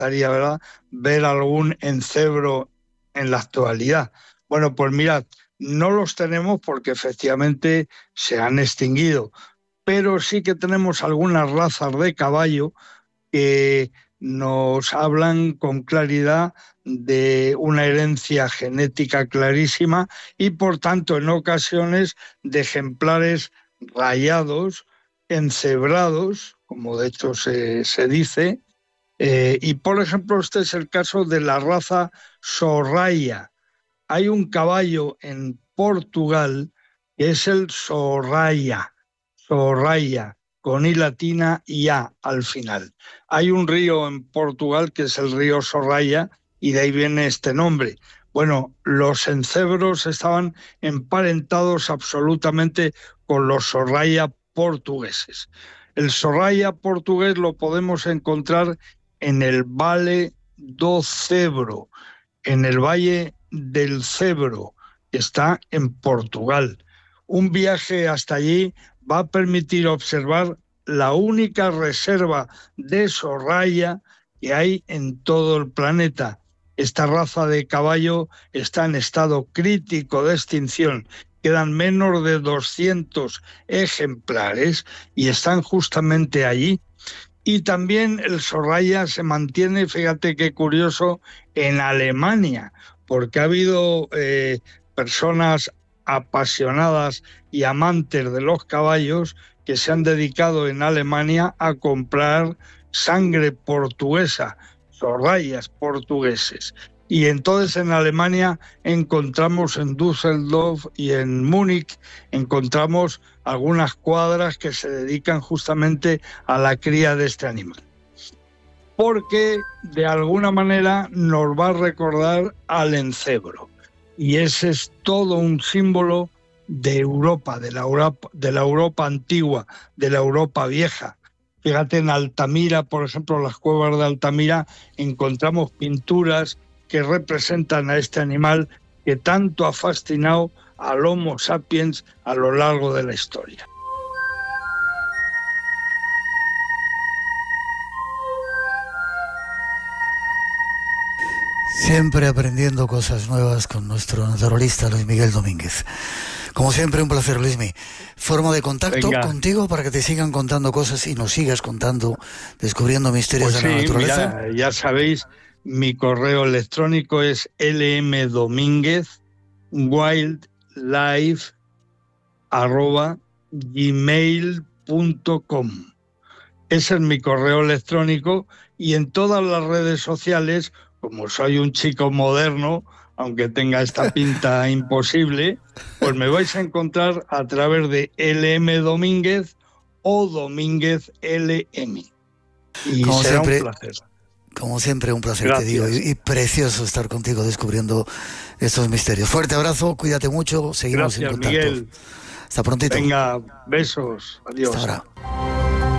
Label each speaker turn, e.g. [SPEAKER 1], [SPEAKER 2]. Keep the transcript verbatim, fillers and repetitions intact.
[SPEAKER 1] gustaría, ¿verdad?, ver algún encebro en la actualidad. Bueno, pues mirad, no los tenemos porque efectivamente se han extinguido, pero sí que tenemos algunas razas de caballo que nos hablan con claridad de una herencia genética clarísima y, por tanto, en ocasiones de ejemplares rayados, encebrados, como de hecho se, se dice, eh, y, por ejemplo, este es el caso de la raza Sorraya. Hay un caballo en Portugal que es el Sorraya, Sorraya, con I latina y A al final. Hay un río en Portugal que es el río Sorraya y de ahí viene este nombre. Bueno, los encebros estaban emparentados absolutamente con los Sorraya portugueses. El Sorraya portugués lo podemos encontrar en el Vale do Cebro, en el Valle del Cebro, que está en Portugal. Un viaje hasta allí va a permitir observar la única reserva de Sorraya que hay en todo el planeta. Esta raza de caballo está en estado crítico de extinción. Quedan menos de doscientos ejemplares y están justamente allí. Y también el Sorraya se mantiene, fíjate qué curioso, en Alemania, porque ha habido eh, personas apasionadas y amantes de los caballos que se han dedicado en Alemania a comprar sangre portuguesa, Sorrayas portugueses. Y entonces en Alemania encontramos en Düsseldorf y en Múnich, encontramos algunas cuadras que se dedican justamente a la cría de este animal. Porque de alguna manera nos va a recordar al encebro. Y ese es todo un símbolo de Europa, de la Europa, de la Europa antigua, de la Europa vieja. Fíjate, en Altamira, por ejemplo, las cuevas de Altamira, encontramos pinturas que representan a este animal que tanto ha fascinado al Homo sapiens a lo largo de la historia.
[SPEAKER 2] Siempre aprendiendo cosas nuevas con nuestro naturalista Luis Miguel Domínguez. Como siempre, un placer, Luismi. Forma de contacto Venga. contigo para que te sigan contando cosas y nos sigas contando, descubriendo misterios
[SPEAKER 1] pues
[SPEAKER 2] de la
[SPEAKER 1] sí,
[SPEAKER 2] naturaleza.
[SPEAKER 1] Mira, ya sabéis, mi correo electrónico es lmdomínguez wildlife arroba gmail punto com. Ese es mi correo electrónico y en todas las redes sociales, como soy un chico moderno, aunque tenga esta pinta imposible, pues me vais a encontrar a través de lmdomínguez o Domínguez L M. Y
[SPEAKER 2] como
[SPEAKER 1] será
[SPEAKER 2] siempre,
[SPEAKER 1] un placer.
[SPEAKER 2] Como siempre, un placer,
[SPEAKER 1] Gracias.
[SPEAKER 2] te digo, y, y precioso estar contigo descubriendo estos misterios. Fuerte abrazo, cuídate mucho, seguimos
[SPEAKER 1] Gracias,
[SPEAKER 2] en contacto.
[SPEAKER 1] Miguel.
[SPEAKER 2] Hasta prontito.
[SPEAKER 1] Venga, besos, adiós.
[SPEAKER 2] Hasta ahora.